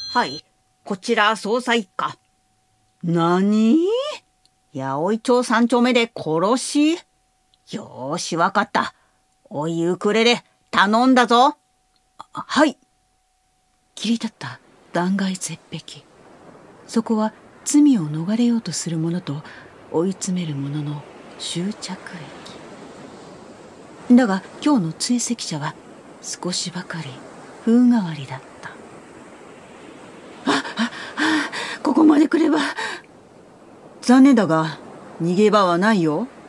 はい、こちら捜査一課。 何？ 八百町三丁目で殺し？よーし、わかった。おいウクレレ、頼んだぞ。 はい。切り立った断崖絶壁。そこは罪を逃れようとする者と追い詰める者の終着駅。だが今日の追跡者は少しばかり風変わりだった。ここまで来れば。残念だが逃げ場はないよ。